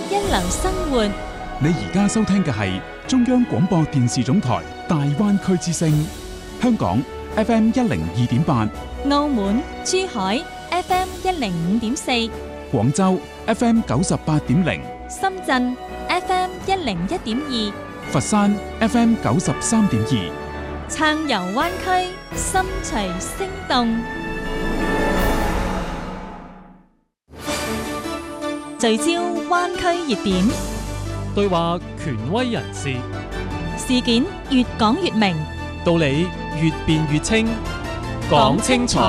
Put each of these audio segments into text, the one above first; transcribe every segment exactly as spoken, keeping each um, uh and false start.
一流生活。 你而家收聽嘅係中央廣播電視總台大灣區之聲，香港 F M 一零二點八， 澳門、珠海 F M 一零五點四， 廣州 F M 九十八點零， 深圳 F M 一零一點二， 佛山 F M 九十三點二， 暢遊灣區，心隨聲動，聚焦灣區熱點， 對話權威人士， 事件越講越明， 道理越辯越清，講清楚，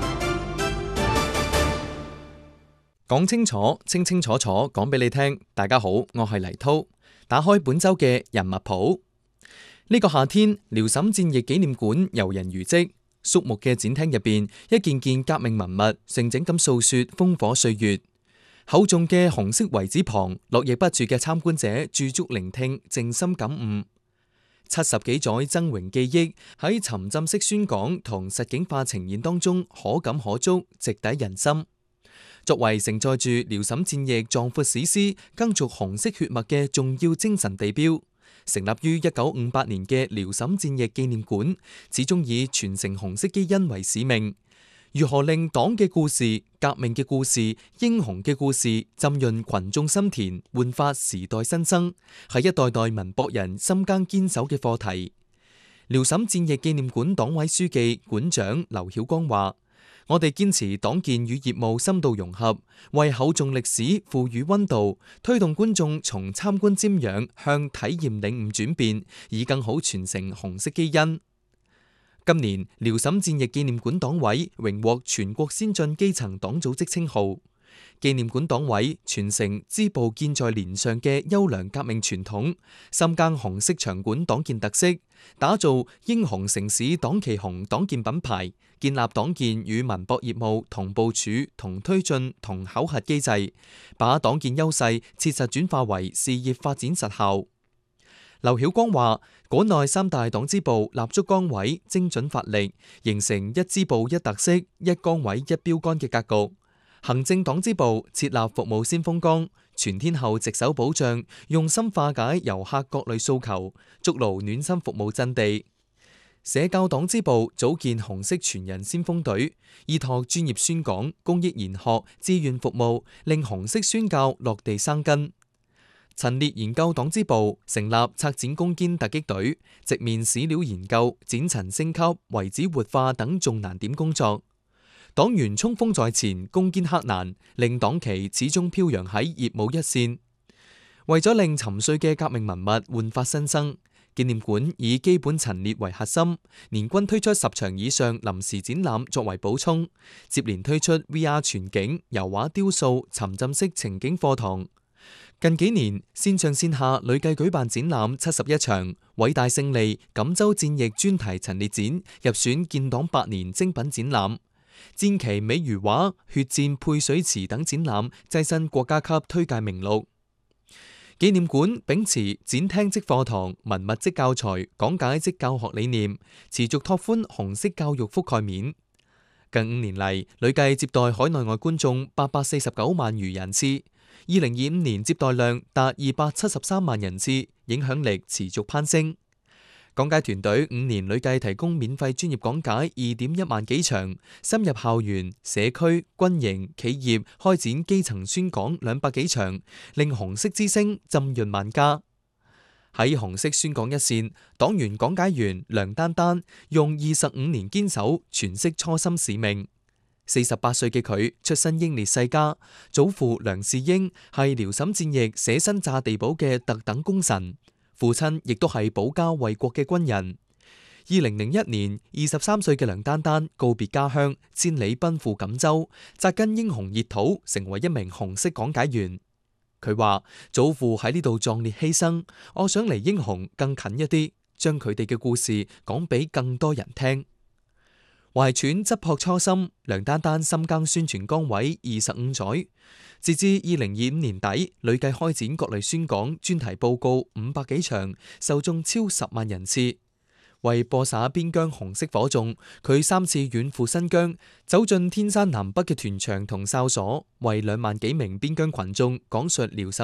講清楚，清清楚楚講俾你聽。大家好，我係黎濤。打開本周嘅人物譜。呢個夏天，遼瀋戰役紀念館遊人如織，肅穆嘅展廳入邊，一件件革命文物靜靜咁訴說烽火歲月。厚重嘅紅色遺址旁，絡繹不絕嘅參觀者駐足聆聽，靜心感悟。七十幾載崢嶸記憶喺沉浸式宣講同實景化呈現當中，可感可觸，直抵人心。作為承載住遼瀋戰役壯闊史詩、耕築紅色血脈嘅重要精神地標，成立於一九五八年嘅遼瀋戰役紀念館，始終以傳承紅色基因為使命。如何令黨嘅故事、革命嘅故事、英雄嘅故事浸潤群眾心田，煥發時代新生，係一代代文博人深耕堅守嘅課題。遼瀋戰役紀念館黨委書記、館長劉曉光話：我哋堅持黨建與業務深度融合，為厚重歷史賦予溫度，推動觀眾從參觀瞻仰向體驗領悟轉變，以更好傳承紅色基因。今年遼瀋戰役紀念館黨委榮獲全國先進基層黨組織稱號。紀念館黨委傳承支部建在連上嘅優良革命傳統，深耕紅色場館黨建特色，打造英雄城市黨旗紅黨建品牌，建立黨建與文博業務同部署、同推進、同考核機制，把黨建優勢切實轉化為事業發展實效。劉曉光話：館內三大黨支部立足崗位，精準發力，形成一支部一特色、一崗位一標杆嘅格局。行政黨支部設立服務先鋒崗，全天候值守保障，用心化解遊客各類訴求，築牢暖心服務陣地。社教黨支部組建紅色傳人先鋒隊，依託專業宣講、公益研學、志願服務，令紅色宣教落地生根。陳列研究黨支部成立策展攻堅突擊隊，直面史料研究、展陳升級、遺址活化等重難點工作。黨員衝鋒在前，攻堅克難，令黨旗始終飄揚喺業務一線。為咗令沉睡嘅革命文物煥發新生，紀念館以基本陳列為核心，年均推出十場以上臨時展覽作為補充，接連推出 V R 全景、油畫雕塑、沉浸式情景課堂。近幾年線上線下累計舉辦展覽七十一場，偉大勝利、錦州戰役專題陳列展入選建黨百年精品展覽，戰旗美如畫、血戰配水池等展覽躋身國家級推介名錄。紀念館秉持展廳即課堂、文物即教材、講解即教學理念，持續拓寬紅色教育覆蓋面。近五年嚟，累計接待海內外觀眾八百四十九萬餘人次。二零二五年接待量達二百七十三萬人次，影響力持續攀升。講解團隊五年累計提供免費專業講解二點一萬幾場，深入校園、社區、軍營、企業開展基層宣講兩百幾場，令紅色之聲浸潤萬家。喺紅色宣講一線，黨員講解員梁丹丹用二十五年堅守詮釋初心使命。四十八歲嘅佢出身英烈世家，祖父梁士英係遼瀋戰役捨身炸地堡嘅特等功臣，父親亦都係保家衛國嘅軍人。二零零一年，二十三歲嘅梁丹丹告別家鄉，千里奔赴錦州，扎根英雄熱土，成為一名紅色講解員。佢話：祖父喺呢度壯烈犧牲，我想離英雄更近一啲，將佢哋嘅故事講俾更多人聽。懷揣質樸初心，梁丹丹深耕宣傳崗位二十五載，截至二零二五年底，累計開展各類宣講、專題報告五百幾場，受眾超十萬人次。為播撒邊疆紅色火種，佢三次遠赴新疆，走進天山南北嘅團場同哨所，為兩萬幾名邊疆群眾講述遼瀋